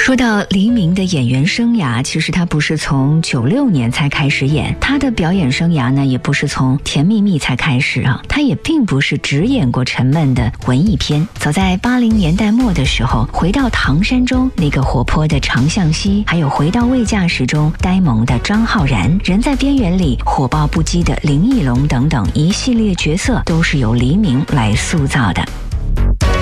说到黎明的演员生涯，其实他不是从96年才开始演，他的表演生涯呢，也不是从《甜蜜蜜》才开始啊，他也并不是只演过沉闷的文艺片。早在80年代末的时候，回到唐山中那个活泼的常向西，还有回到未嫁时中呆萌的张浩然，人在边缘里火爆不羁的林奕龙等等一系列角色，都是由黎明来塑造的。